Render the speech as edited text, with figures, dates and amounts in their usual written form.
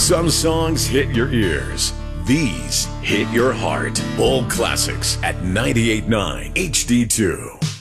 Some songs hit your ears. These hit your heart. Old classics at 98.9 HD2.